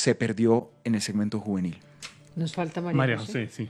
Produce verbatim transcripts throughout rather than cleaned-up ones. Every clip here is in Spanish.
se perdió en el segmento juvenil. Nos falta María, María José. José, sí.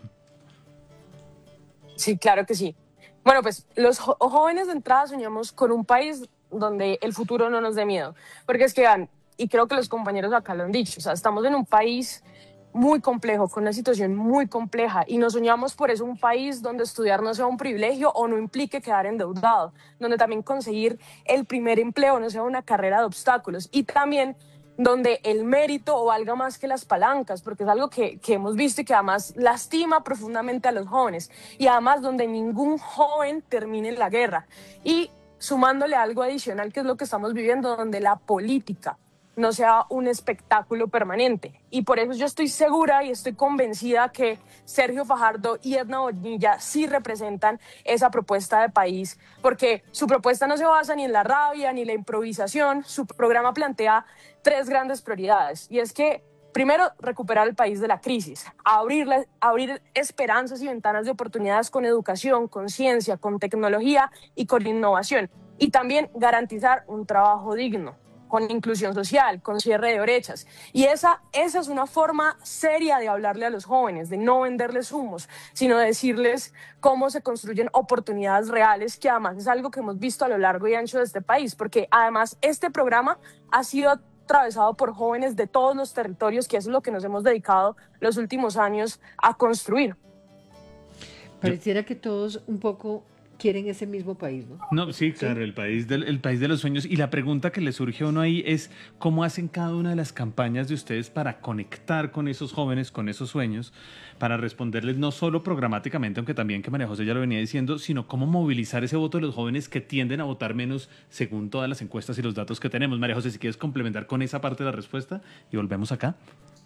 Sí, claro que sí. Bueno, pues los jo- jóvenes de entrada soñamos con un país donde el futuro no nos dé miedo. Porque es que, vean, y creo que los compañeros acá lo han dicho, o sea, estamos en un país muy complejo, con una situación muy compleja, y nos soñamos por eso un país donde estudiar no sea un privilegio o no implique quedar endeudado, donde también conseguir el primer empleo no sea una carrera de obstáculos, y también donde el mérito valga más que las palancas, porque es algo que, que hemos visto y que además lastima profundamente a los jóvenes, y además donde ningún joven termine la guerra. Y sumándole algo adicional, que es lo que estamos viviendo, donde la política no sea un espectáculo permanente. Y por eso yo estoy segura y estoy convencida que Sergio Fajardo y Edna Bonilla sí representan esa propuesta de país, porque su propuesta no se basa ni en la rabia ni en la improvisación. Su programa plantea tres grandes prioridades, y es que primero, recuperar el país de la crisis, abrir, la- abrir esperanzas y ventanas de oportunidades con educación, con ciencia, con tecnología y con innovación. Y también garantizar un trabajo digno, con inclusión social, con cierre de brechas. Y esa, esa es una forma seria de hablarle a los jóvenes, de no venderles humos, sino de decirles cómo se construyen oportunidades reales, que además es algo que hemos visto a lo largo y ancho de este país, porque además este programa ha sido atravesado por jóvenes de todos los territorios, que eso es lo que nos hemos dedicado los últimos años a construir. Pareciera que todos un poco quieren ese mismo país, ¿no? No, sí, claro, el país, del, el país de los sueños. Y la pregunta que le surge a uno ahí es, ¿cómo hacen cada una de las campañas de ustedes para conectar con esos jóvenes, con esos sueños, para responderles no solo programáticamente, aunque también, que María José ya lo venía diciendo, sino cómo movilizar ese voto de los jóvenes que tienden a votar menos según todas las encuestas y los datos que tenemos? María José, si quieres complementar con esa parte de la respuesta y volvemos acá.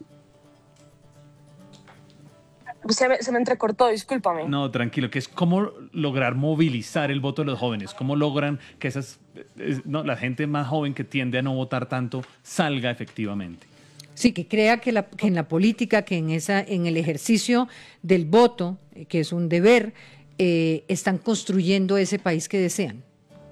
Se me, se me entrecortó, discúlpame. No, tranquilo, que es cómo lograr movilizar el voto de los jóvenes, cómo logran que esas, eh, no, la gente más joven que tiende a no votar tanto salga efectivamente. Sí, que crea que, la, que en la política, que en, esa, en el ejercicio del voto, eh, que es un deber, eh, están construyendo ese país que desean.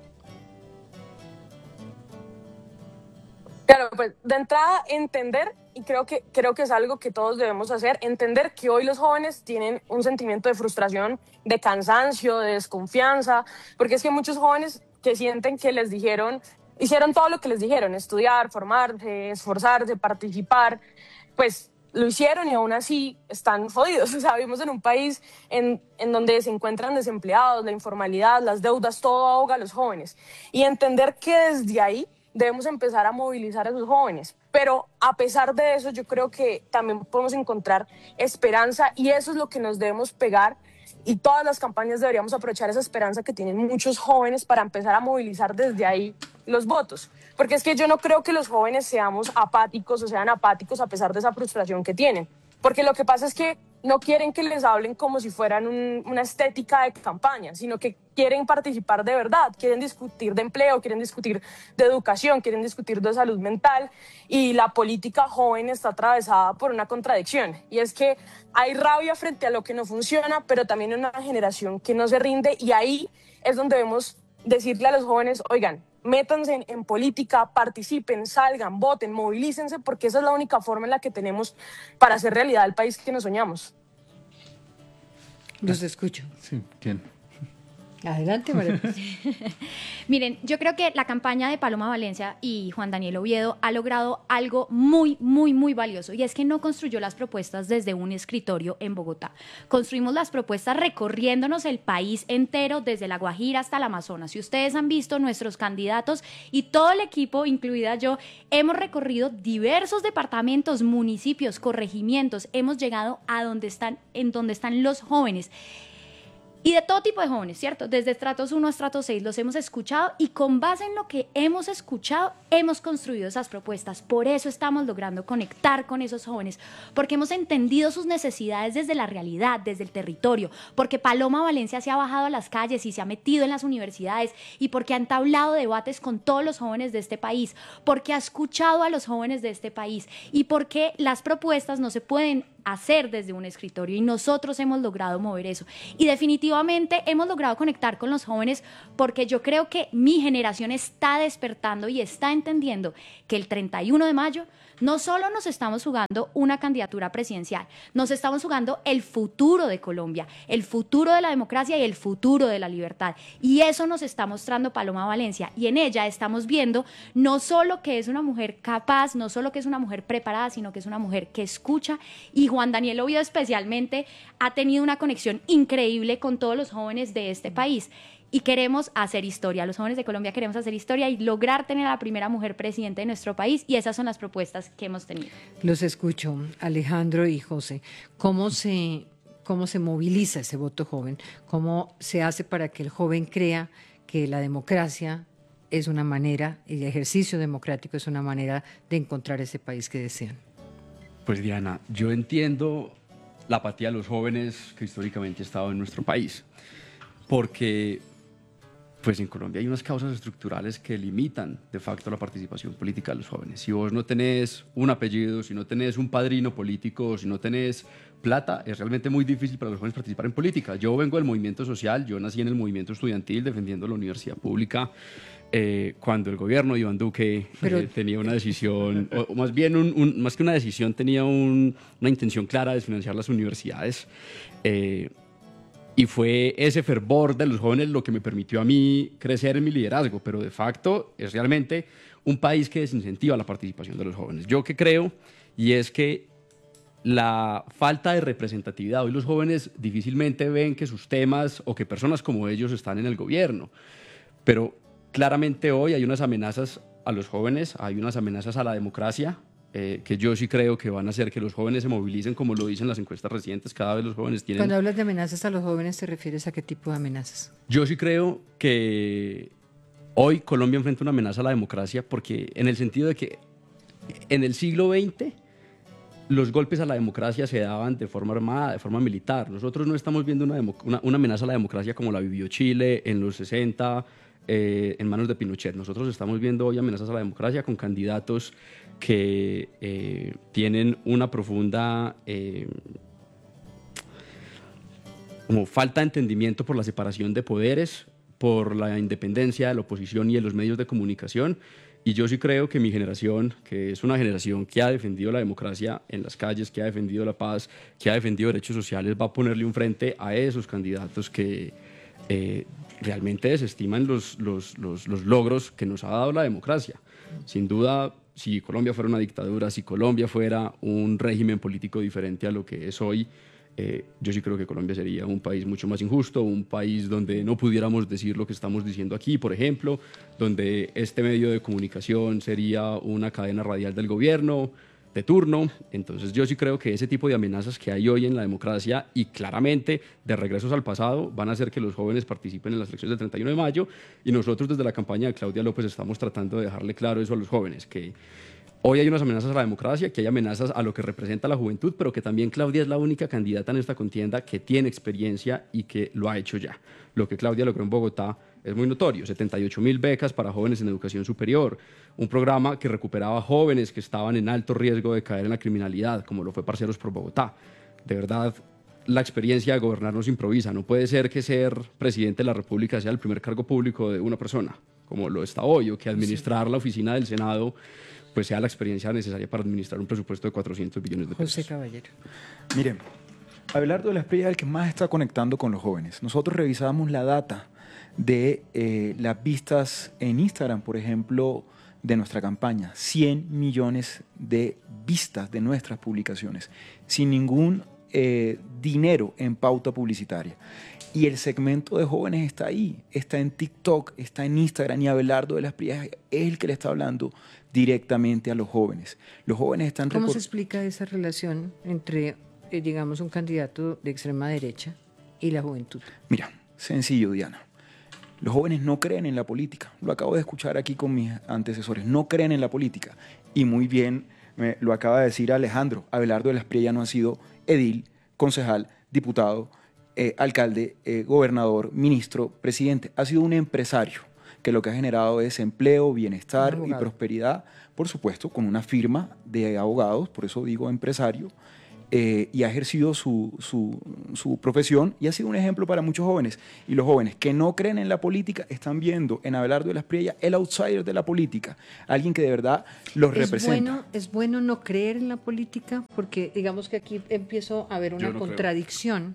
Claro, pues de entrada entender, y creo que, creo que es algo que todos debemos hacer, entender que hoy los jóvenes tienen un sentimiento de frustración, de cansancio, de desconfianza, porque es que muchos jóvenes que sienten que les dijeron, hicieron todo lo que les dijeron, estudiar, formarse, esforzarse, participar, pues lo hicieron y aún así están jodidos. O sea, vivimos en un país en, en donde se encuentran desempleados, la informalidad, las deudas, todo ahoga a los jóvenes. Y entender que desde ahí debemos empezar a movilizar a esos jóvenes. Pero a pesar de eso, yo creo que también podemos encontrar esperanza, y eso es lo que nos debemos pegar, y todas las campañas deberíamos aprovechar esa esperanza que tienen muchos jóvenes para empezar a movilizar desde ahí los votos. Porque es que yo no creo que los jóvenes seamos apáticos o sean apáticos a pesar de esa frustración que tienen. Porque lo que pasa es que no quieren que les hablen como si fueran un, una estética de campaña, sino que quieren participar de verdad, quieren discutir de empleo, quieren discutir de educación, quieren discutir de salud mental, y la política joven está atravesada por una contradicción, y es que hay rabia frente a lo que no funciona, pero también una generación que no se rinde, y ahí es donde debemos decirle a los jóvenes, oigan, métanse en, en política, participen, salgan, voten, movilícense, porque esa es la única forma en la que tenemos para hacer realidad el país que nos soñamos. Los escucho. Sí, ¿quién? Adelante, María. Miren, yo creo que la campaña de Paloma Valencia y Juan Daniel Oviedo ha logrado algo muy, muy, muy valioso, y es que no construyó las propuestas desde un escritorio en Bogotá. Construimos las propuestas recorriéndonos el país entero, desde La Guajira hasta el Amazonas. Si ustedes han visto, nuestros candidatos y todo el equipo, incluida yo, hemos recorrido diversos departamentos, municipios, corregimientos. Hemos llegado a donde están, en donde están los jóvenes. Y de todo tipo de jóvenes, ¿cierto? Desde estratos uno a estratos seis los hemos escuchado, y con base en lo que hemos escuchado hemos construido esas propuestas. Por eso estamos logrando conectar con esos jóvenes, porque hemos entendido sus necesidades desde la realidad, desde el territorio, porque Paloma Valencia se ha bajado a las calles y se ha metido en las universidades, y porque ha entablado debates con todos los jóvenes de este país, porque ha escuchado a los jóvenes de este país, y porque las propuestas no se pueden hacer desde un escritorio, y nosotros hemos logrado mover eso. Y definitivamente hemos logrado conectar con los jóvenes, porque yo creo que mi generación está despertando y está entendiendo que el treinta y uno de mayo No solo nos estamos jugando una candidatura presidencial, nos estamos jugando el futuro de Colombia, el futuro de la democracia y el futuro de la libertad. Y eso nos está mostrando Paloma Valencia. Y en ella estamos viendo no solo que es una mujer capaz, no solo que es una mujer preparada, sino que es una mujer que escucha. Y Juan Daniel Oviedo especialmente ha tenido una conexión increíble con todos los jóvenes de este país. Y queremos hacer historia, los jóvenes de Colombia queremos hacer historia y lograr tener a la primera mujer presidente de nuestro país, y esas son las propuestas que hemos tenido. Los escucho, Alejandro y José. ¿Cómo se, cómo se moviliza ese voto joven? ¿Cómo se hace para que el joven crea que la democracia es una manera, y el ejercicio democrático es una manera de encontrar ese país que desean? Pues Diana, yo entiendo la apatía de los jóvenes que históricamente ha estado en nuestro país, porque pues en Colombia hay unas causas estructurales que limitan de facto la participación política de los jóvenes. Si vos no tenés un apellido, si no tenés un padrino político, si no tenés plata, es realmente muy difícil para los jóvenes participar en política. Yo vengo del movimiento social, yo nací en el movimiento estudiantil defendiendo la universidad pública, eh, cuando el gobierno de Iván Duque Pero, eh, tenía una decisión, o, o más bien, un, un, más que una decisión, tenía un, una intención clara de financiar las universidades. Eh, Y fue ese fervor de los jóvenes lo que me permitió a mí crecer en mi liderazgo, pero de facto es realmente un país que desincentiva la participación de los jóvenes. Yo que creo, y es que la falta de representatividad, hoy los jóvenes difícilmente ven que sus temas o que personas como ellos están en el gobierno, pero claramente hoy hay unas amenazas a los jóvenes, hay unas amenazas a la democracia, Eh, que yo sí creo que van a hacer que los jóvenes se movilicen, como lo dicen las encuestas recientes. Cada vez los jóvenes tienen... Cuando hablas de amenazas a los jóvenes, ¿te refieres a qué tipo de amenazas? Yo sí creo que hoy Colombia enfrenta una amenaza a la democracia, porque en el sentido de que en el siglo veinte los golpes a la democracia se daban de forma armada, de forma militar. Nosotros no estamos viendo una, una, una amenaza a la democracia como la vivió Chile en los sesenta, eh, en manos de Pinochet. Nosotros estamos viendo hoy amenazas a la democracia con candidatos que eh, tienen una profunda eh, como falta de entendimiento por la separación de poderes, por la independencia de la oposición y de los medios de comunicación. Y yo sí creo que mi generación, que es una generación que ha defendido la democracia en las calles, que ha defendido la paz, que ha defendido derechos sociales, va a ponerle un frente a esos candidatos que eh, realmente desestiman los, los, los, los logros que nos ha dado la democracia. Sin duda, si Colombia fuera una dictadura, si Colombia fuera un régimen político diferente a lo que es hoy, eh, yo sí creo que Colombia sería un país mucho más injusto, un país donde no pudiéramos decir lo que estamos diciendo aquí, por ejemplo, donde este medio de comunicación sería una cadena radial del gobierno de turno. Entonces yo sí creo que ese tipo de amenazas que hay hoy en la democracia y claramente de regresos al pasado van a hacer que los jóvenes participen en las elecciones del treinta y uno de mayo, y nosotros desde la campaña de Claudia López estamos tratando de dejarle claro eso a los jóvenes, que hoy hay unas amenazas a la democracia, que hay amenazas a lo que representa la juventud, pero que también Claudia es la única candidata en esta contienda que tiene experiencia y que lo ha hecho ya. Lo que Claudia logró en Bogotá es muy notorio: setenta y ocho mil becas para jóvenes en educación superior, un programa que recuperaba jóvenes que estaban en alto riesgo de caer en la criminalidad, como lo fue Parceros por Bogotá. De verdad, la experiencia de gobernar no se improvisa. No puede ser que ser presidente de la República sea el primer cargo público de una persona, como lo está hoy, o que administrar la oficina del Senado pues sea la experiencia necesaria para administrar un presupuesto de cuatrocientos billones de pesos. José Caballero. Miren, Abelardo de la Espriella es el que más está conectando con los jóvenes. Nosotros revisamos la data de eh, las vistas en Instagram, por ejemplo, de nuestra campaña. cien millones de vistas de nuestras publicaciones, sin ningún eh, dinero en pauta publicitaria. Y el segmento de jóvenes está ahí, está en TikTok, está en Instagram, y Abelardo de la Espriella es el que le está hablando directamente a los jóvenes. Los jóvenes están... ¿Cómo se explica esa relación entre, eh, digamos, un candidato de extrema derecha y la juventud? Mira, sencillo, Diana. Los jóvenes no creen en la política. Lo acabo de escuchar aquí con mis antecesores. No creen en la política. Y muy bien me lo acaba de decir Alejandro. Abelardo de la Espriella no ha sido edil, concejal, diputado, eh, alcalde, eh, gobernador, ministro, presidente. Ha sido un empresario que lo que ha generado es empleo, bienestar y prosperidad, por supuesto, con una firma de abogados, por eso digo empresario, eh, y ha ejercido su, su, su profesión y ha sido un ejemplo para muchos jóvenes. Y los jóvenes que no creen en la política están viendo en Abelardo de las Priellas el outsider de la política, alguien que de verdad los es representa. Bueno, es bueno no creer en la política, porque digamos que aquí empiezo a ver una no contradicción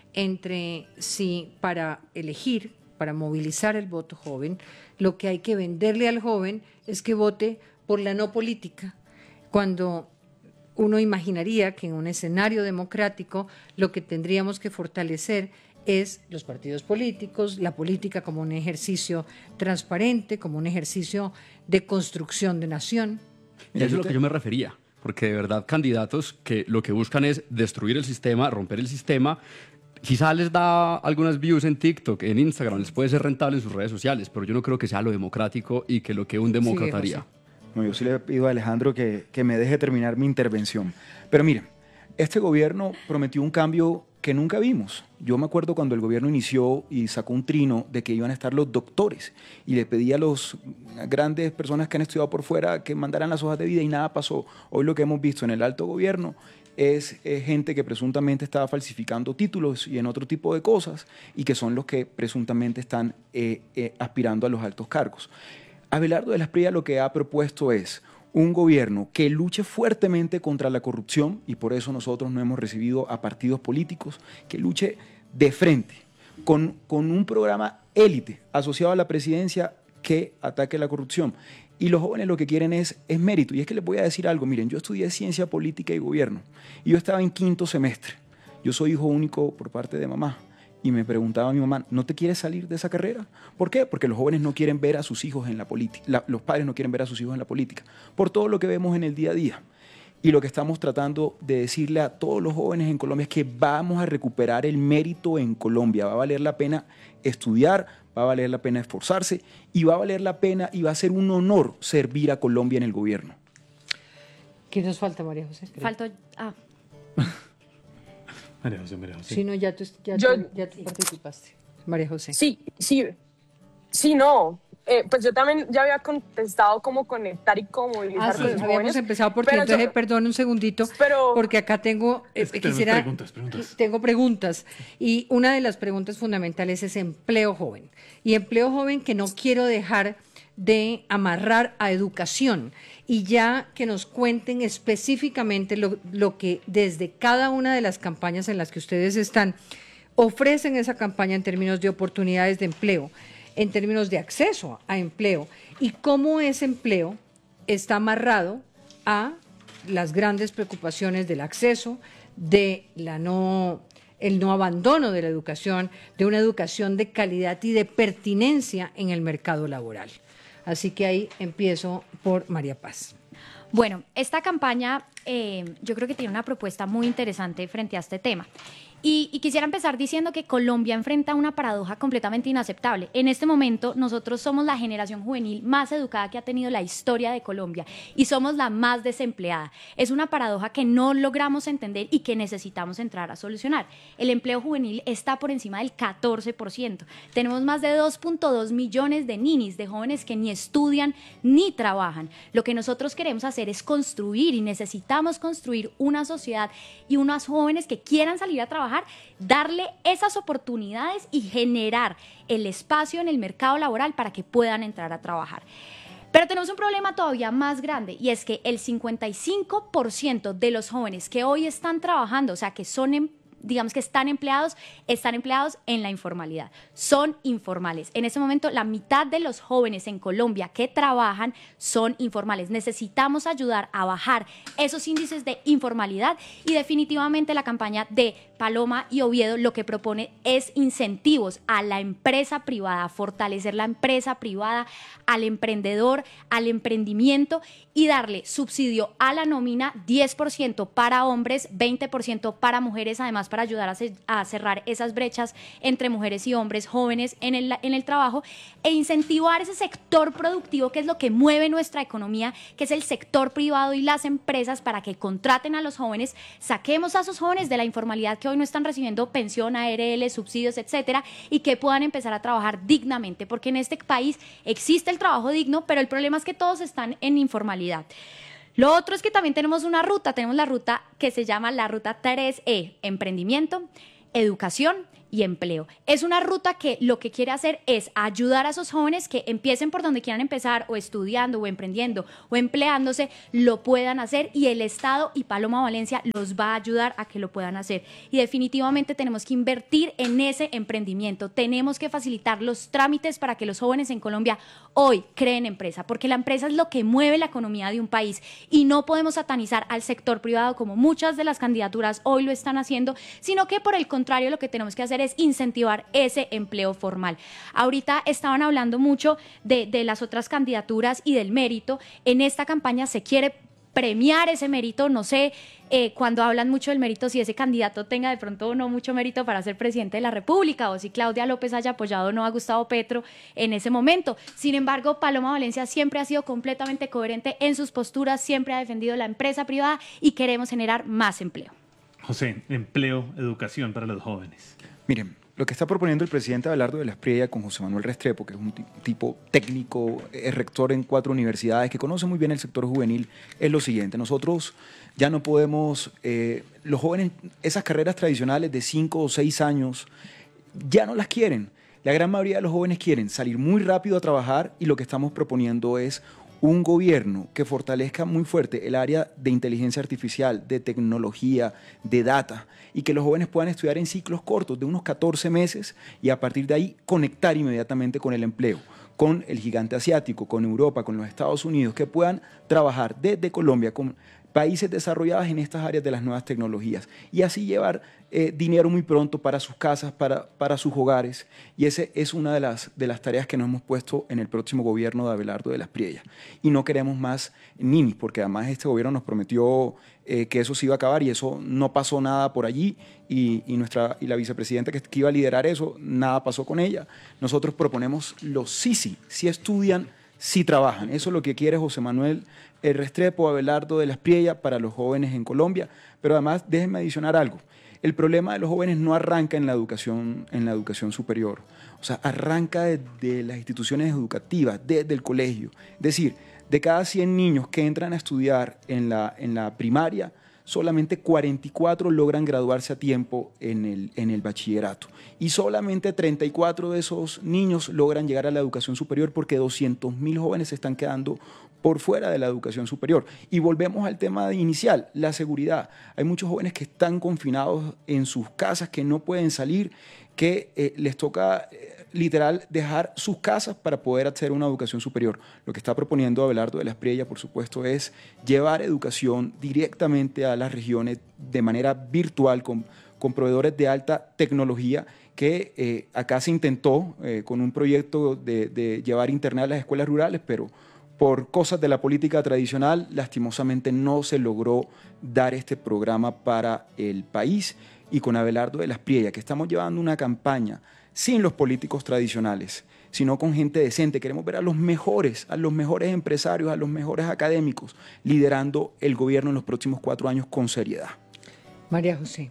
entre si para elegir, para movilizar el voto joven, lo que hay que venderle al joven es que vote por la no política, cuando uno imaginaría que en un escenario democrático lo que tendríamos que fortalecer es los partidos políticos, la política como un ejercicio transparente, como un ejercicio de construcción de nación. Y eso es lo que yo me refería, porque de verdad candidatos que lo que buscan es destruir el sistema, romper el sistema. Quizá les da algunas views en TikTok, en Instagram, les puede ser rentable en sus redes sociales, pero yo no creo que sea lo democrático y que lo que un demócrata Sí, haría. No, yo sí le pido a Alejandro que, que me deje terminar mi intervención. Pero miren, este gobierno prometió un cambio que nunca vimos. Yo me acuerdo cuando el gobierno inició y sacó un trino de que iban a estar los doctores y le pedía a las grandes personas que han estudiado por fuera que mandaran las hojas de vida y nada pasó. Hoy lo que hemos visto en el alto gobierno es eh, gente que presuntamente estaba falsificando títulos y en otro tipo de cosas y que son los que presuntamente están eh, eh, aspirando a los altos cargos. Abelardo de las Priellas lo que ha propuesto es un gobierno que luche fuertemente contra la corrupción, y por eso nosotros no hemos recibido a partidos políticos, que luche de frente, con, con un programa élite asociado a la presidencia que ataque la corrupción. Y los jóvenes lo que quieren es, es mérito. Y es que les voy a decir algo, miren, yo estudié Ciencia Política y Gobierno, y yo estaba en quinto semestre. Yo soy hijo único por parte de mamá. Y me preguntaba a mi mamá, ¿no te quieres salir de esa carrera? ¿Por qué? Porque los jóvenes no quieren ver a sus hijos en la política, la, los padres no quieren ver a sus hijos en la política, por todo lo que vemos en el día a día. Y lo que estamos tratando de decirle a todos los jóvenes en Colombia es que vamos a recuperar el mérito en Colombia. Va a valer la pena estudiar, va a valer la pena esforzarse y va a valer la pena y va a ser un honor servir a Colombia en el gobierno. ¿Qué nos falta, María José? Falto. Ah. María José, María José. Sí, no, ya tú, ya, Yo- tú- ya tú participaste. María José. Sí, sí, sí, no. Eh, pues yo también ya había contestado cómo conectar y cómo movilizar Ah, sí, a los habíamos jóvenes. empezado porque pero yo- entonces, perdón un segundito, Pero- porque acá tengo, eh, Es que tenemos quisiera, preguntas, preguntas. tengo preguntas, y una de las preguntas fundamentales es empleo joven, y empleo joven que no quiero dejar de amarrar a educación, y ya que nos cuenten específicamente lo, lo que desde cada una de las campañas en las que ustedes están, ofrecen esa campaña en términos de oportunidades de empleo, en términos de acceso a empleo, y cómo ese empleo está amarrado a las grandes preocupaciones del acceso, de la no, el no abandono de la educación, de una educación de calidad y de pertinencia en el mercado laboral. Así que ahí empiezo por María Paz. Bueno, esta campaña eh, yo creo que tiene una propuesta muy interesante frente a este tema. Y, y quisiera empezar diciendo que Colombia enfrenta una paradoja completamente inaceptable. En este momento nosotros somos la generación juvenil más educada que ha tenido la historia de Colombia y somos la más desempleada. Es una paradoja que no logramos entender y que necesitamos entrar a solucionar. El empleo juvenil está por encima del catorce por ciento. Tenemos más de dos punto dos millones de ninis, de jóvenes que ni estudian ni trabajan. Lo que nosotros queremos hacer es construir y necesitamos construir una sociedad y unos jóvenes que quieran salir a trabajar, darle esas oportunidades y generar el espacio en el mercado laboral para que puedan entrar a trabajar. Pero tenemos un problema todavía más grande y es que el cincuenta y cinco por ciento de los jóvenes que hoy están trabajando, o sea, que son em- digamos que están empleados, están empleados en la informalidad, son informales. En este momento la mitad de los jóvenes en Colombia que trabajan son informales. Necesitamos ayudar a bajar esos índices de informalidad y definitivamente la campaña de Paloma y Oviedo lo que propone es incentivos a la empresa privada, a fortalecer la empresa privada, al emprendedor, al emprendimiento y darle subsidio a la nómina, diez por ciento para hombres, veinte por ciento para mujeres, además para ayudar a, ce- a cerrar esas brechas entre mujeres y hombres jóvenes en el, en el trabajo e incentivar ese sector productivo que es lo que mueve nuestra economía, que es el sector privado y las empresas para que contraten a los jóvenes, saquemos a esos jóvenes de la informalidad que hoy no están recibiendo pensión, A R L, subsidios, etcétera, y que puedan empezar a trabajar dignamente, porque en este país existe el trabajo digno, pero el problema es que todos están en informalidad. Lo otro es que también tenemos una ruta, tenemos la ruta que se llama la ruta tres E, emprendimiento, educación y empleo. Es una ruta que lo que quiere hacer es ayudar a esos jóvenes que empiecen por donde quieran empezar, o estudiando, o emprendiendo, o empleándose, lo puedan hacer, y el Estado y Paloma Valencia los va a ayudar a que lo puedan hacer. Y definitivamente tenemos que invertir en ese emprendimiento, tenemos que facilitar los trámites para que los jóvenes en Colombia hoy creen empresa, porque la empresa es lo que mueve la economía de un país, y no podemos satanizar al sector privado como muchas de las candidaturas hoy lo están haciendo, sino que por el contrario lo que tenemos que hacer es incentivar ese empleo formal. Ahorita estaban hablando mucho de, de las otras candidaturas y del mérito. En esta campaña se quiere premiar ese mérito. No sé, eh, cuando hablan mucho del mérito, si ese candidato tenga de pronto o no mucho mérito para ser presidente de la República, o si Claudia López haya apoyado o no a Gustavo Petro en ese momento. Sin embargo, Paloma Valencia siempre ha sido completamente coherente en sus posturas, siempre ha defendido la empresa privada, y queremos generar más empleo. José, empleo, educación para los jóvenes. Miren, lo que está proponiendo el presidente Abelardo de la Espriella con José Manuel Restrepo, que es un tipo técnico, es rector en cuatro universidades, que conoce muy bien el sector juvenil, es lo siguiente. Nosotros ya no podemos, eh, los jóvenes, esas carreras tradicionales de cinco o seis años, ya no las quieren. La gran mayoría de los jóvenes quieren salir muy rápido a trabajar, y lo que estamos proponiendo es un gobierno que fortalezca muy fuerte el área de inteligencia artificial, de tecnología, de data, y que los jóvenes puedan estudiar en ciclos cortos de unos catorce meses, y a partir de ahí conectar inmediatamente con el empleo, con el gigante asiático, con Europa, con los Estados Unidos, que puedan trabajar desde Colombia con países desarrollados en estas áreas de las nuevas tecnologías, y así llevar eh, dinero muy pronto para sus casas, para, para sus hogares. Y esa es una de las, de las tareas que nos hemos puesto en el próximo gobierno de Abelardo de la Espriella. Y no queremos más ninis, porque además este gobierno nos prometió eh, que eso se iba a acabar, y eso no pasó nada por allí, y, y, nuestra, y la vicepresidenta que, que iba a liderar eso, nada pasó con ella. Nosotros proponemos los sí, sí, si estudian, si trabajan. Eso es lo que quiere José Manuel el Restrepo, Abelardo de la Espriella, para los jóvenes en Colombia. Pero además, déjenme adicionar algo. El problema de los jóvenes no arranca en la educación, en la educación superior. O sea, arranca desde las instituciones educativas, desde el colegio. Es decir, de cada cien niños que entran a estudiar en la, en la primaria, solamente cuarenta y cuatro logran graduarse a tiempo en el, en el bachillerato. Y solamente treinta y cuatro de esos niños logran llegar a la educación superior, porque doscientos mil jóvenes se están quedando por fuera de la educación superior. Y volvemos al tema inicial, la seguridad. Hay muchos jóvenes que están confinados en sus casas, que no pueden salir, que eh, les toca eh, literal dejar sus casas para poder acceder a una educación superior. Lo que está proponiendo Abelardo de la Espriella, por supuesto, es llevar educación directamente a las regiones de manera virtual, con, con proveedores de alta tecnología, que eh, acá se intentó eh, con un proyecto de, de llevar internet a las escuelas rurales, pero por cosas de la política tradicional, lastimosamente no se logró dar este programa para el país. Y con Abelardo de la Espriella, que estamos llevando una campaña sin los políticos tradicionales, sino con gente decente. Queremos ver a los mejores, a los mejores empresarios, a los mejores académicos, liderando el gobierno en los próximos cuatro años con seriedad. María José.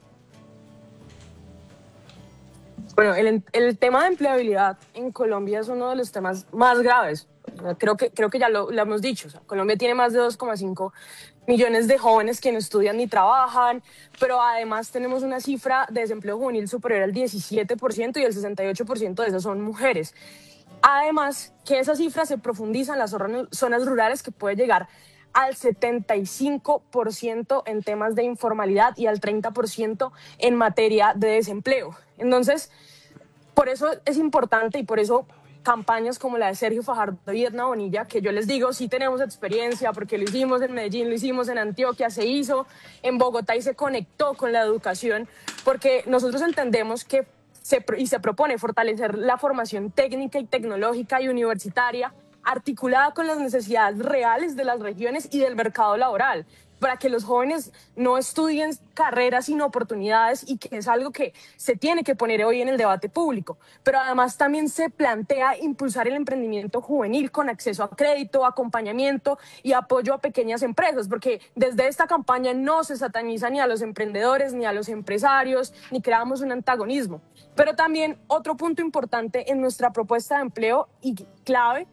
Bueno, el, el tema de empleabilidad en Colombia es uno de los temas más graves. Creo que, creo que ya lo, lo hemos dicho. O sea, Colombia tiene más de dos coma cinco millones de jóvenes que no estudian ni trabajan, pero además tenemos una cifra de desempleo juvenil superior al diecisiete por ciento, y el sesenta y ocho por ciento de esas son mujeres. Además, que esa cifra se profundiza en las zonas rurales, que puede llegar al setenta y cinco por ciento en temas de informalidad y al treinta por ciento en materia de desempleo. Entonces, por eso es importante, y por eso campañas como la de Sergio Fajardo y Edna Bonilla, que yo les digo, sí tenemos experiencia, porque lo hicimos en Medellín, lo hicimos en Antioquia, se hizo en Bogotá y se conectó con la educación, porque nosotros entendemos que se, y se propone fortalecer la formación técnica y tecnológica y universitaria, articulada con las necesidades reales de las regiones y del mercado laboral, para que los jóvenes no estudien carreras sin oportunidades, y que es algo que se tiene que poner hoy en el debate público. Pero además también se plantea impulsar el emprendimiento juvenil con acceso a crédito, acompañamiento y apoyo a pequeñas empresas, porque desde esta campaña no se sataniza ni a los emprendedores ni a los empresarios, ni creamos un antagonismo. Pero también otro punto importante en nuestra propuesta de empleo y clave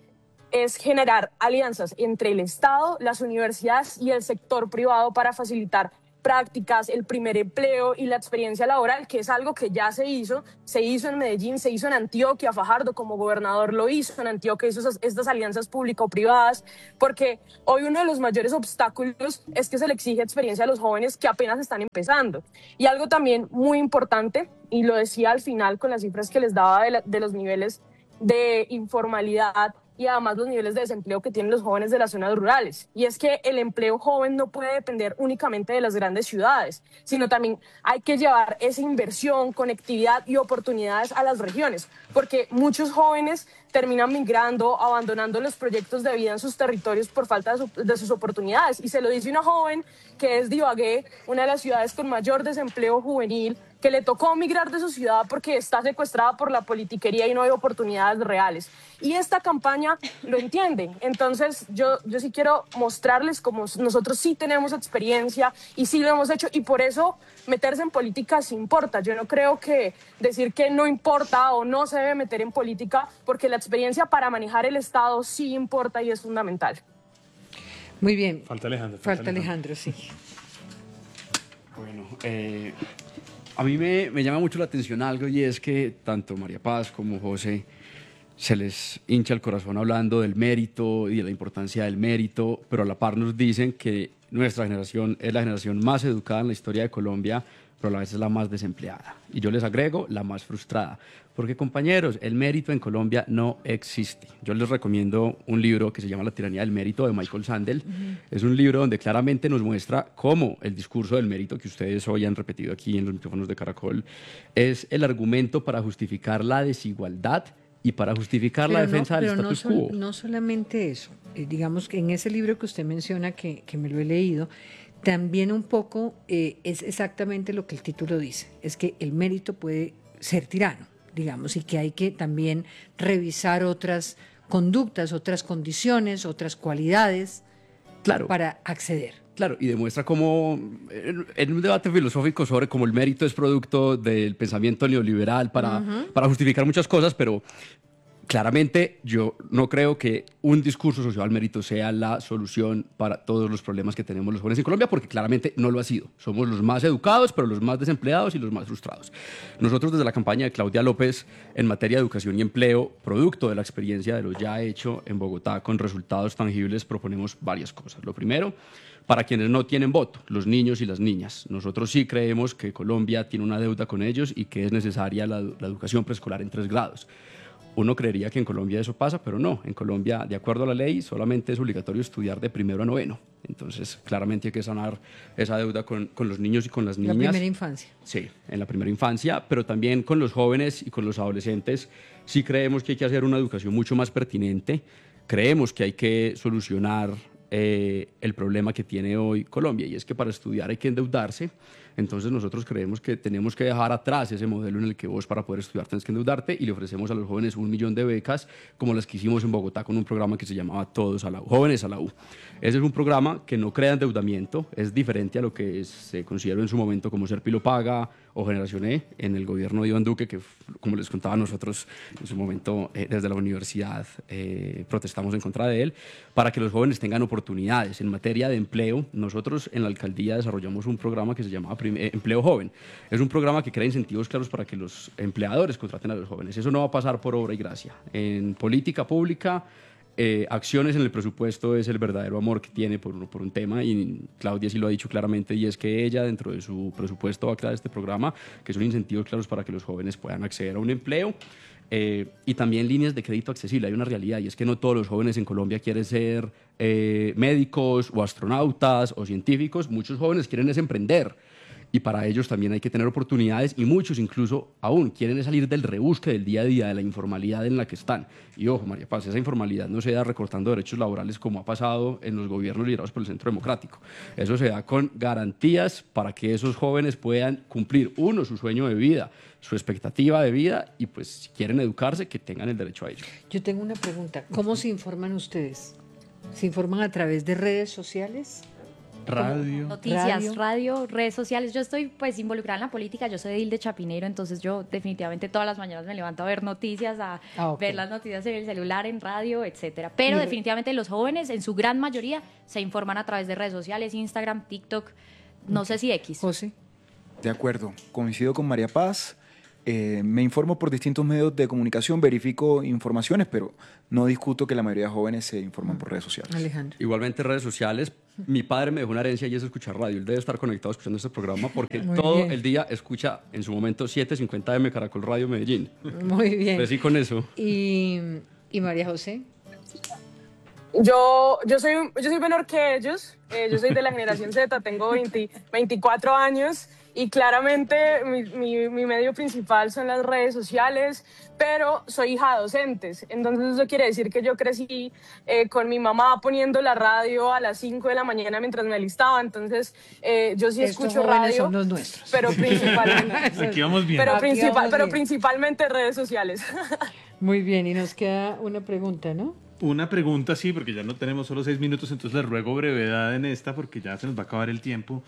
es generar alianzas entre el Estado, las universidades y el sector privado para facilitar prácticas, el primer empleo y la experiencia laboral, que es algo que ya se hizo, se hizo en Medellín, se hizo en Antioquia, Fajardo como gobernador lo hizo, en Antioquia hizo esas, estas alianzas público-privadas, porque hoy uno de los mayores obstáculos es que se le exige experiencia a los jóvenes que apenas están empezando. Y algo también muy importante, y lo decía al final con las cifras que les daba de, la, de los niveles de informalidad y además los niveles de desempleo que tienen los jóvenes de las zonas rurales. Y es que el empleo joven no puede depender únicamente de las grandes ciudades, sino también hay que llevar esa inversión, conectividad y oportunidades a las regiones, porque muchos jóvenes terminan migrando, abandonando los proyectos de vida en sus territorios por falta de, su, de sus oportunidades. Y se lo dice una joven que es de Ibagué, una de las ciudades con mayor desempleo juvenil, que le tocó migrar de su ciudad porque está secuestrada por la politiquería y no hay oportunidades reales. Y esta campaña lo entiende. Entonces yo, yo sí quiero mostrarles cómo nosotros sí tenemos experiencia y sí lo hemos hecho, y por eso meterse en política sí importa. Yo no creo que decir que no importa o no se debe meter en política, porque la experiencia para manejar el Estado sí importa y es fundamental. Muy bien. Falta Alejandro. Falta, falta Alejandro, Alejandro, sí. Bueno, eh, a mí me, me llama mucho la atención algo, y es que tanto María Paz como José se les hincha el corazón hablando del mérito y de la importancia del mérito, pero a la par nos dicen que nuestra generación es la generación más educada en la historia de Colombia, pero a la vez es la más desempleada. Y yo les agrego, la más frustrada. Porque, compañeros, el mérito en Colombia no existe. Yo les recomiendo un libro que se llama La tiranía del mérito, de Michael Sandel. Uh-huh. Es un libro donde claramente nos muestra cómo el discurso del mérito que ustedes hoy han repetido aquí en los micrófonos de Caracol es el argumento para justificar la desigualdad y para justificar pero la defensa no, del status no quo. Sol, no solamente eso. Eh, digamos que en ese libro que usted menciona, que, que me lo he leído, también un poco eh, es exactamente lo que el título dice, es que el mérito puede ser tirano, digamos, y que hay que también revisar otras conductas, otras condiciones, otras cualidades, claro, para acceder. Claro, y demuestra cómo, en un debate filosófico sobre cómo el mérito es producto del pensamiento neoliberal para, uh-huh. para justificar muchas cosas, pero claramente yo no creo que un discurso social al mérito sea la solución para todos los problemas que tenemos los jóvenes en Colombia, porque claramente no lo ha sido. Somos los más educados, pero los más desempleados y los más frustrados. Nosotros desde la campaña de Claudia López en materia de educación y empleo, producto de la experiencia de lo ya hecho en Bogotá con resultados tangibles, proponemos varias cosas. Lo primero, para quienes no tienen voto, los niños y las niñas. Nosotros sí creemos que Colombia tiene una deuda con ellos y que es necesaria la, la educación preescolar en tres grados. Uno creería que en Colombia eso pasa, pero no. En Colombia, de acuerdo a la ley, solamente es obligatorio estudiar de primero a noveno. Entonces, claramente hay que sanar esa deuda con, con los niños y con las niñas. La primera infancia. Sí, en la primera infancia, pero también con los jóvenes y con los adolescentes. Sí creemos que hay que hacer una educación mucho más pertinente. Creemos que hay que solucionar eh, el problema que tiene hoy Colombia, y es que para estudiar hay que endeudarse. Entonces nosotros creemos que tenemos que dejar atrás ese modelo en el que vos para poder estudiar tienes que endeudarte, y le ofrecemos a los jóvenes un millón de becas como las que hicimos en Bogotá con un programa que se llamaba Todos a la U, Jóvenes a la U. Ese es un programa que no crea endeudamiento, es diferente a lo que se consideró en su momento como Serpi lo Paga o Generación E en el gobierno de Iván Duque, que como les contaba nosotros en su momento eh, desde la universidad eh, protestamos en contra de él, para que los jóvenes tengan oportunidades. En materia de empleo, nosotros en la alcaldía desarrollamos un programa que se llamaba Empleo Joven. Es un programa que crea incentivos claros para que los empleadores contraten a los jóvenes. Eso no va a pasar por obra y gracia. En política pública, eh, acciones en el presupuesto es el verdadero amor que tiene por, por un tema, y Claudia sí lo ha dicho claramente, y es que ella dentro de su presupuesto va a crear este programa que son incentivos claros para que los jóvenes puedan acceder a un empleo. Eh, y también líneas de crédito accesible. Hay una realidad, y es que no todos los jóvenes en Colombia quieren ser eh, médicos o astronautas o científicos. Muchos jóvenes quieren es emprender, y para ellos también hay que tener oportunidades, y muchos incluso aún quieren salir del rebusque del día a día, de la informalidad en la que están. Y ojo, María Paz, esa informalidad no se da recortando derechos laborales como ha pasado en los gobiernos liderados por el Centro Democrático. Eso se da con garantías para que esos jóvenes puedan cumplir, uno, su sueño de vida, su expectativa de vida, y pues si quieren educarse, que tengan el derecho a ello. Yo tengo una pregunta. ¿Cómo se informan ustedes? ¿Se informan a través de redes sociales? Radio. Noticias, Radio. radio. redes sociales. Yo estoy pues involucrada en la política, yo soy edil de Chapinero, entonces yo definitivamente todas las mañanas me levanto a ver noticias, a Ah, ok. ver las noticias en el celular, en radio, etcétera. Pero Y- definitivamente los jóvenes, en su gran mayoría, se informan a través de redes sociales, Instagram, TikTok, no sé si X. José. De acuerdo, coincido con María Paz. Eh, me informo por distintos medios de comunicación, verifico informaciones, pero no discuto que la mayoría de jóvenes se informan por redes sociales. Alejandro. Igualmente redes sociales. Mi padre me dejó una herencia y es escuchar radio. Él debe estar conectado escuchando este programa porque Muy todo bien. el día escucha en su momento setecientos cincuenta M Caracol Radio Medellín. Muy bien. Pues sí, con eso. Y, y María José. Yo, yo, soy, yo soy menor que ellos, eh, yo soy de la generación Z, tengo veinte, veinticuatro años y claramente mi, mi, mi medio principal son las redes sociales, pero soy hija de docentes, entonces eso quiere decir que yo crecí eh, con mi mamá poniendo la radio a las cinco de la mañana mientras me alistaba, entonces eh, yo sí Estos escucho jóvenes radio, son los nuestros. pero principalmente, Aquí vamos bien. pero, Aquí principal, vamos pero bien. principalmente redes sociales. Muy bien, y nos queda una pregunta, ¿no? Una pregunta, sí, porque ya no tenemos solo seis minutos, entonces les ruego brevedad en esta porque ya se nos va a acabar el tiempo.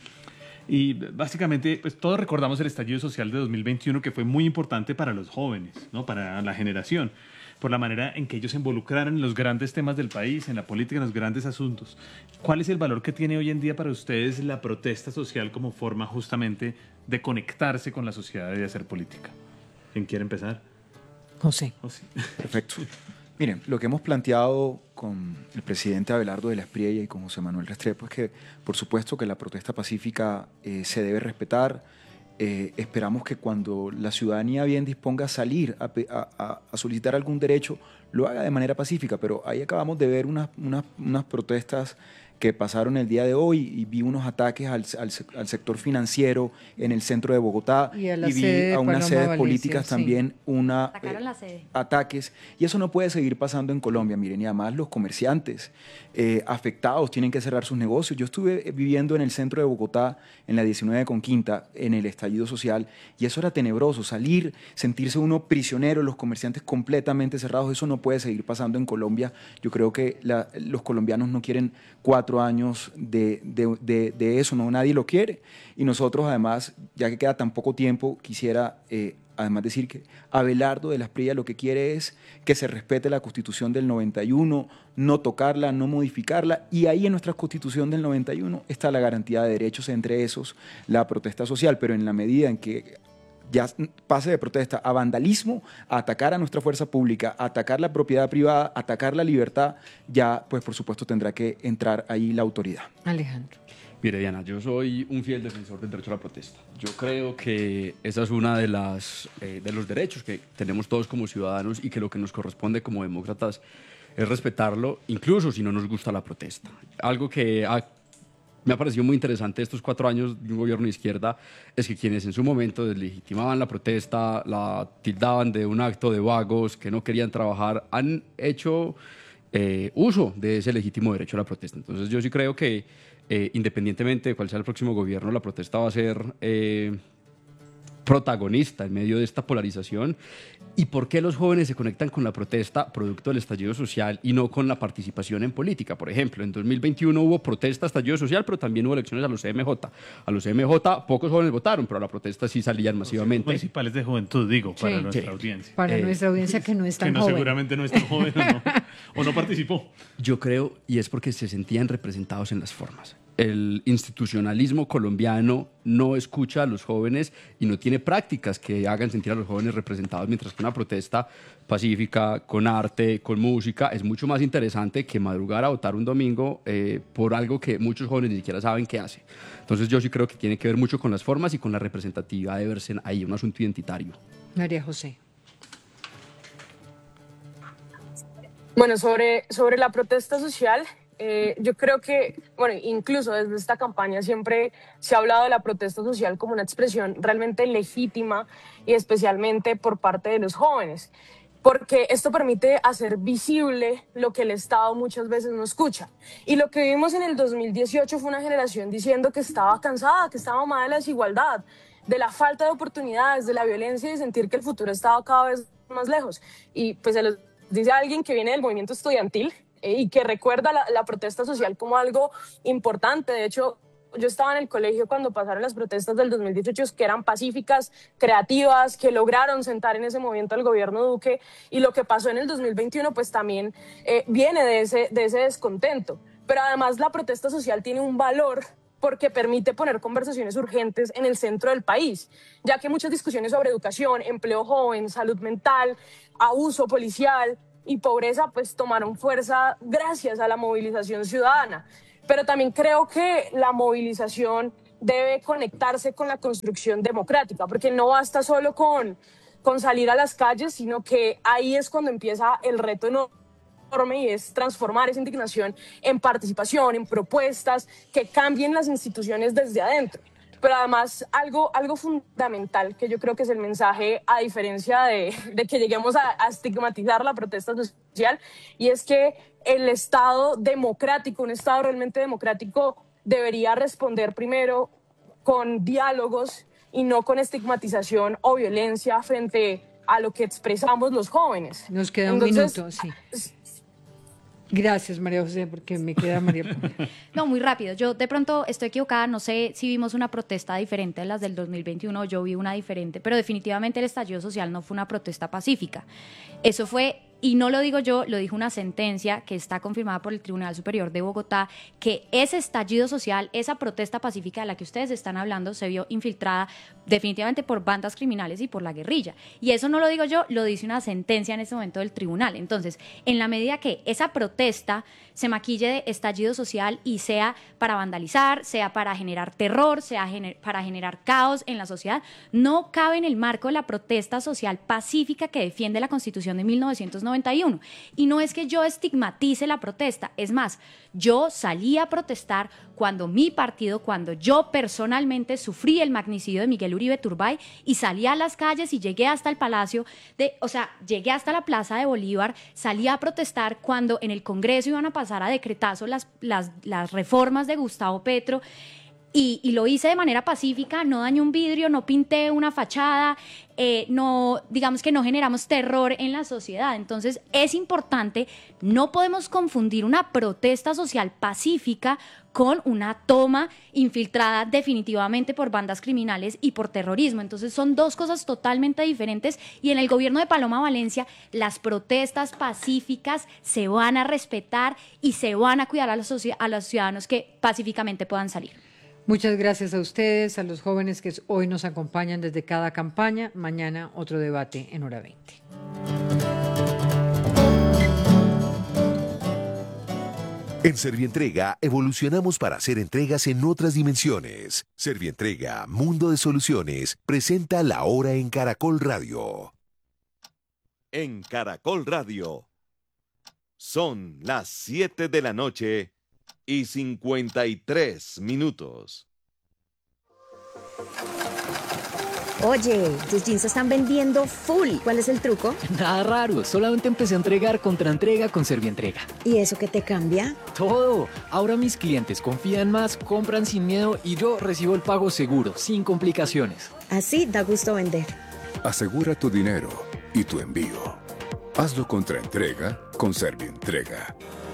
Y básicamente, pues todos recordamos el estallido social de dos mil veintiuno que fue muy importante para los jóvenes, ¿no? Para la generación, por la manera en que ellos se involucraron en los grandes temas del país, en la política, en los grandes asuntos. ¿Cuál es el valor que tiene hoy en día para ustedes la protesta social como forma justamente de conectarse con la sociedad y de hacer política? ¿Quién quiere empezar? José. ¿O sí? Perfecto. Miren, lo que hemos planteado con el presidente Abelardo de la Espriella y con José Manuel Restrepo es que, por supuesto, que la protesta pacífica eh, se debe respetar. Eh, esperamos que cuando la ciudadanía bien disponga a salir a, pe- a- a- a solicitar algún derecho, lo haga de manera pacífica. Pero ahí acabamos de ver unas, unas, unas protestas que pasaron el día de hoy y vi unos ataques al, al se- al sector financiero en el centro de Bogotá Y a la vi sede de a unas Paloma sedes Valencia, políticas sí. también una, Atacaron eh, la sede. ataques y eso no puede seguir pasando en Colombia, miren, y además los comerciantes eh, afectados tienen que cerrar sus negocios. Yo estuve viviendo en el centro de Bogotá, en la diecinueve con Quinta, en el estallido social, y eso era tenebroso, salir, sentirse uno prisionero, los comerciantes completamente cerrados, eso no puede seguir pasando en Colombia. Yo creo que la- los colombianos no quieren cuatro años de, de- de- de eso, no, nadie lo quiere, y nosotros además, ya que queda tan poco tiempo, quisiera... eh, además decir que Abelardo de la Espriella lo que quiere es que se respete la Constitución del noventa y uno, no tocarla, no modificarla, y ahí en nuestra Constitución del noventa y uno está la garantía de derechos, entre esos la protesta social, pero en la medida en que ya pase de protesta a vandalismo, a atacar a nuestra fuerza pública, a atacar la propiedad privada, a atacar la libertad, ya pues por supuesto tendrá que entrar ahí la autoridad. Alejandro. Mire, Diana, yo soy un fiel defensor del derecho a la protesta. Yo creo que esa es una de las eh, de los derechos que tenemos todos como ciudadanos y que lo que nos corresponde como demócratas es respetarlo, incluso si no nos gusta la protesta. Algo que ha- me ha parecido muy interesante estos cuatro años de un gobierno de izquierda es que quienes en su momento deslegitimaban la protesta, la tildaban de un acto de vagos que no querían trabajar, han hecho eh, uso de ese legítimo derecho a la protesta. Entonces yo sí creo que eh, independientemente de cuál sea el próximo gobierno, la protesta va a ser eh, protagonista en medio de esta polarización. ¿Y por qué los jóvenes se conectan con la protesta producto del estallido social y no con la participación en política? Por ejemplo, en dos mil veintiuno hubo protesta, estallido social, pero también hubo elecciones a los C M J. A los C M J pocos jóvenes votaron, pero a la protesta sí salían masivamente. Municipales de juventud, digo, para Sí. nuestra Sí. audiencia. Para Eh, nuestra audiencia que no es Que tan no, joven. seguramente no es tan joven o no, o no participó. Yo creo, y es porque se sentían representados en las formas. El institucionalismo colombiano no escucha a los jóvenes y no tiene prácticas que hagan sentir a los jóvenes representados, mientras que una protesta pacífica, con arte, con música, es mucho más interesante que madrugar a votar un domingo eh, por algo que muchos jóvenes ni siquiera saben qué hace. Entonces yo sí creo que tiene que ver mucho con las formas y con la representatividad de verse ahí, un asunto identitario. María José. Bueno, sobre, sobre la protesta social, eh, yo creo que, bueno, incluso desde esta campaña siempre se ha hablado de la protesta social como una expresión realmente legítima y especialmente por parte de los jóvenes, porque esto permite hacer visible lo que el Estado muchas veces no escucha. Y lo que vimos en el dos mil dieciocho fue una generación diciendo que estaba cansada, que estaba mamada de la desigualdad, de la falta de oportunidades, de la violencia y de sentir que el futuro estaba cada vez más lejos. Y pues se los dice alguien que viene del movimiento estudiantil eh, y que recuerda la, la protesta social como algo importante. De hecho, yo estaba en el colegio cuando pasaron las protestas del dos mil dieciocho, que eran pacíficas, creativas, que lograron sentar en ese momento al gobierno Duque, y lo que pasó en el dos mil veintiuno pues también eh, viene de ese, de ese descontento. Pero además la protesta social tiene un valor porque permite poner conversaciones urgentes en el centro del país, ya que muchas discusiones sobre educación, empleo joven, salud mental, abuso policial y pobreza pues tomaron fuerza gracias a la movilización ciudadana. Pero también creo que la movilización debe conectarse con la construcción democrática, porque no basta solo con, con salir a las calles, sino que ahí es cuando empieza el reto enorme, y es transformar esa indignación en participación, en propuestas que cambien las instituciones desde adentro. Pero además algo, algo fundamental que yo creo que es el mensaje, a diferencia de, de que lleguemos a, a estigmatizar la protesta social, y es que el Estado democrático, un Estado realmente democrático, debería responder primero con diálogos y no con estigmatización o violencia frente a lo que expresamos los jóvenes. Nos queda Entonces, un minuto, sí. Gracias, María José, porque me queda María. No, muy rápido. Yo de pronto estoy equivocada, no sé si vimos una protesta diferente de las del dos mil veintiuno, yo vi una diferente, pero definitivamente el estallido social no fue una protesta pacífica. Eso fue, y no lo digo yo, lo dijo una sentencia que está confirmada por el Tribunal Superior de Bogotá, que ese estallido social, esa protesta pacífica de la que ustedes están hablando, se vio infiltrada definitivamente por bandas criminales y por la guerrilla. Y eso no lo digo yo, lo dice una sentencia en este momento del tribunal. Entonces, en la medida que esa protesta se maquille de estallido social y sea para vandalizar, sea para generar terror, sea gener- para generar caos en la sociedad, no cabe en el marco de la protesta social pacífica que defiende la Constitución de mil novecientos noventa y uno. Y no es que yo estigmatice la protesta, es más, yo salí a protestar cuando mi partido, cuando yo personalmente sufrí el magnicidio de Miguel Uribe Turbay, y salí a las calles y llegué hasta el Palacio, de, o sea, llegué hasta la Plaza de Bolívar, salí a protestar cuando en el Congreso iban a pasar a decretazo las, las, las reformas de Gustavo Petro, y, y lo hice de manera pacífica, no dañé un vidrio, no pinté una fachada, eh, no, digamos que no generamos terror en la sociedad. Entonces es importante, no podemos confundir una protesta social pacífica con una toma infiltrada definitivamente por bandas criminales y por terrorismo. Entonces son dos cosas totalmente diferentes, y en el gobierno de Paloma Valencia las protestas pacíficas se van a respetar y se van a cuidar a los, a los ciudadanos que pacíficamente puedan salir. Muchas gracias a ustedes, a los jóvenes que hoy nos acompañan desde cada campaña. Mañana otro debate en Hora veinte. En Servientrega evolucionamos para hacer entregas en otras dimensiones. Servientrega, Mundo de Soluciones, presenta La Hora en Caracol Radio. En Caracol Radio. Son las siete de la noche y cincuenta y tres minutos. Oye, tus jeans se están vendiendo full. ¿Cuál es el truco? Nada raro, solamente empecé a entregar contra entrega con Servientrega. ¿Y eso qué te cambia? Todo. Ahora mis clientes confían más, compran sin miedo y yo recibo el pago seguro, sin complicaciones. Así da gusto vender. Asegura tu dinero y tu envío. Hazlo contra entrega con Servientrega.